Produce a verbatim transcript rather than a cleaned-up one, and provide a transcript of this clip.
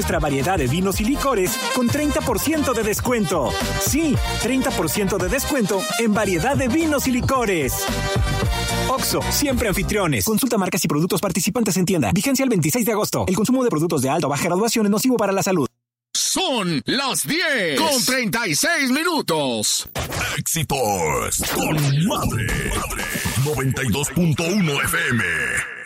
nuestra variedad de vinos y licores con treinta por ciento de descuento. Sí, treinta por ciento de descuento en variedad de vinos y licores. Oxxo, siempre anfitriones. Consulta marcas y productos participantes en tienda. Vigencia el veintiséis de agosto. El consumo de productos de alta o baja graduación es nocivo para la salud. Son las diez con treinta y seis minutos. Éxitos con Madre. Madre. noventa y dos punto uno F M.